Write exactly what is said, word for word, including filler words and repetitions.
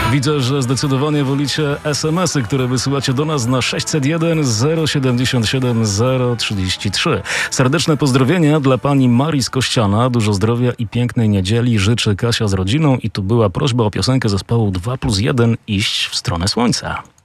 Widzę, że zdecydowanie wolicie es em esy, które wysyłacie do nas na sześćset jeden zero siedemdziesiąt siedem zero trzydzieści trzy. Serdeczne pozdrowienia dla pani Marii z Kościana. Dużo zdrowia i pięknej niedzieli życzy Kasia z rodziną. I tu była prośba o piosenkę zespołu dwa plus jeden Iść w stronę słońca.